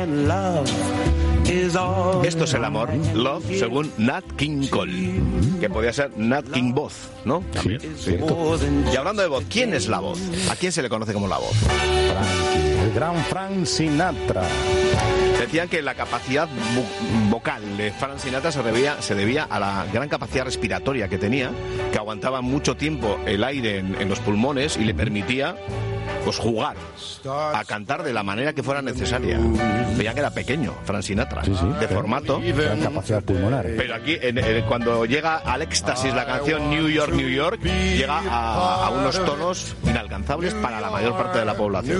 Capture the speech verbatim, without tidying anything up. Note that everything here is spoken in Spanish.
Esto es el amor, Love, según Nat King Cole, que podía ser Nat King Voz, ¿no? También. Sí. Y hablando de voz, ¿quién es la voz? ¿A quién se le conoce como la voz? Frankie, el gran Frank Sinatra. Decían que la capacidad vo- vocal de Frank Sinatra se debía, se debía a la gran capacidad respiratoria que tenía, que aguantaba mucho tiempo el aire en, en los pulmones y le permitía pues jugar a cantar de la manera que fuera necesaria. Veía que era pequeño Frank Sinatra, sí, sí, de formato, gran capacidad pulmonar. pero aquí en, en, cuando llega al éxtasis la canción New York, New York, llega a, a unos tonos inalcanzables para la mayor parte de la población.